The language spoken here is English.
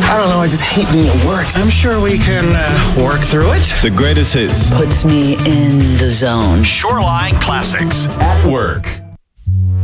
I don't know, I just hate being at work. I'm sure we can work through it. The greatest hits. Puts me in the zone. Shoreline Classics at work.